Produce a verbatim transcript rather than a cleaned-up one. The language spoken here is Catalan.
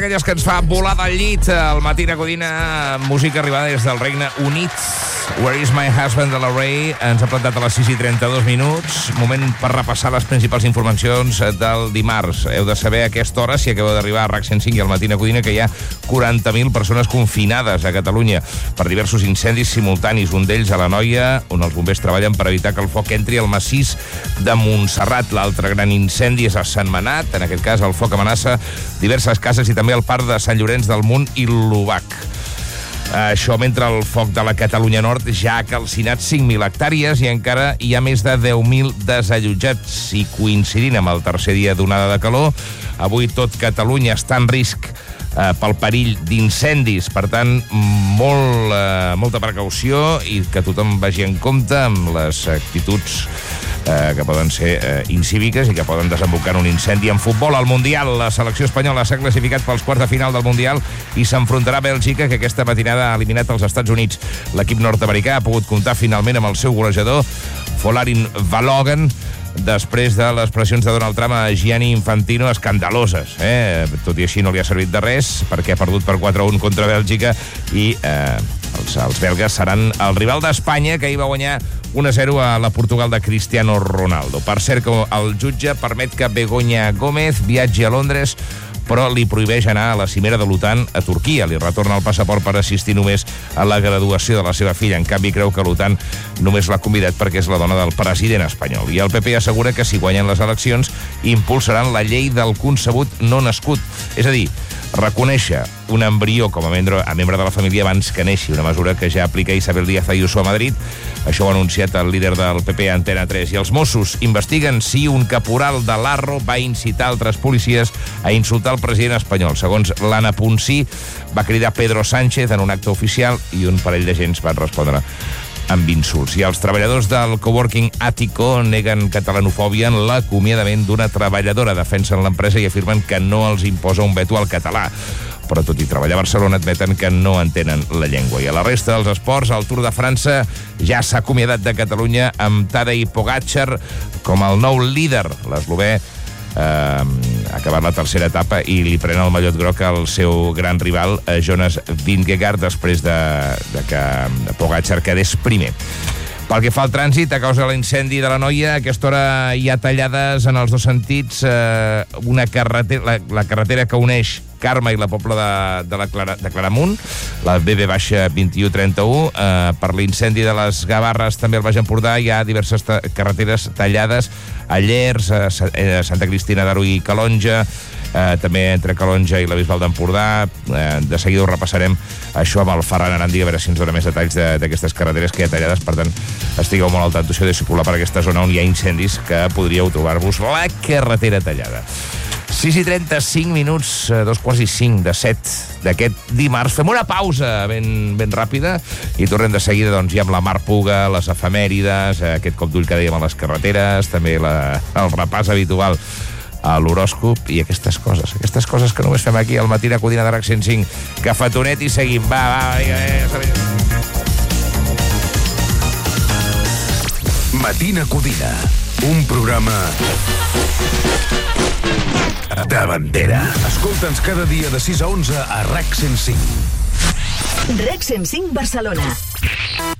Aquelles que ens fa volar del llit al matí a Codina, música arribada des del Regne Unit. Where is my husband de la Ray? Ens ha plantat a les sis i trenta-dos minuts. Moment per repassar les principals informacions del dimarts. Heu de saber a aquesta hora, si acabeu d'arribar a RAC cent cinc i al matí a Codina, que hi ha quaranta mil persones confinades a Catalunya per diversos incendis simultanis. Un d'ells a la Noia, on els bombers treballen per evitar que el foc entri al massís de Montserrat. L'altre gran incendi és a Sentmenat. En aquest cas, el foc amenaça diverses cases i també al parc de Sant Llorenç del Munt i l'Ubac. Això mentre el foc de la Catalunya Nord ja ha calcinat cinc mil hectàrees i encara hi ha més de deu mil desallotjats. I coincidint amb el tercer dia d'onada de calor, avui tot Catalunya està en risc eh, pel perill d'incendis. Per tant, molt, eh, molta precaució i que tothom vagi en compte amb les actituds Eh, que poden ser eh, incíviques i que poden desembocar en un incendi. En futbol, al Mundial, la selecció espanyola s'ha classificat pels quarts de final del Mundial i s'enfrontarà a Bèlgica, que aquesta matinada ha eliminat els Estats Units. L'equip nord-americà ha pogut comptar finalment amb el seu golejador, Folarin Balogun, després de les pressions de Donald Trump a Gianni Infantino escandaloses. Eh? Tot i així no li ha servit de res, perquè ha perdut per quatre a un contra Bèlgica i eh, els, els belgues seran el rival d'Espanya, que ahir va guanyar un a zero a la Portugal de Cristiano Ronaldo. Per cert, que el jutge permet que Begoña Gómez viatgi a Londres, però li prohibeix anar a la cimera de l'OTAN a Turquia. Li retorna el passaport per assistir només a la graduació de la seva filla. En canvi, creu que l'OTAN només l'ha convidat perquè és la dona del president espanyol. I el P P assegura que si guanyen les eleccions impulsaran la llei del concebut no nascut. És a dir, reconèixer un embrió com a membre, a membre de la família abans que neixi, una mesura que ja aplica Isabel Díaz Ayuso a Madrid. Això ho ha anunciat el líder del P P a Antena tres. I els Mossos investiguen si un caporal de l'Arro va incitar altres policies a insultar el president espanyol. Segons l'Anna Ponsí, va cridar Pedro Sánchez en un acte oficial i un parell d'agents van respondre amb insults. I els treballadors del coworking Àtico neguen catalanofòbia en l'acomiadament d'una treballadora. Defensen l'empresa i afirmen que no els imposa un veto al català. Però tot i treballar a Barcelona admeten que no entenen la llengua. I a la resta dels esports, el Tour de França ja s'ha acomiadat de Catalunya amb Tadej Pogačar com el nou líder. L'eslovè eh, ha acabat la tercera etapa i li pren el mallot groc al seu gran rival, Jonas Vingegaard, després de, de que Pogačar quedés primer. Pel que fa al trànsit, a causa de l'incendi de la Noia, a aquesta hora hi ha tallades en els dos sentits eh, una carretera, la, la carretera que uneix Carme i la Pobla de, de, la Clara, de Claramunt, la B B vint u trenta-u. Eh, per l'incendi de les Gavarres, també al Baix Empordà, hi ha diverses ta carreteres tallades a Llers, a, a Santa Cristina d'Aro i Calonja, eh, també entre Calonja i la Bisbal d'Empordà. Eh, de seguida ho repassarem això amb el Ferran Arandi, a veure si ens dona més detalls d'aquestes de, carreteres que hi ha tallades. Per tant, estigueu molt al tanto de circular per aquesta zona on hi ha incendis, que podríeu trobar-vos la carretera tallada. sis i trenta-cinc minuts, dos quarts i cinc de set d'aquest dimarts. Fem una pausa ben, ben ràpida i tornem de seguida doncs, ja amb la Mar Puga, les efemèrides, aquest cop d'ull que dèiem a les carreteres, també la, el repàs habitual a l'horòscop i aquestes coses. Aquestes coses que només fem aquí al matí a Codina de RAC cent cinc. Cafetonet i seguim. Va, va, vinga, vinga. Matina Codina, un programa de bandera. Escolta'ns cada dia de sis a onze a RAC cent cinc. RAC cent cinc Barcelona.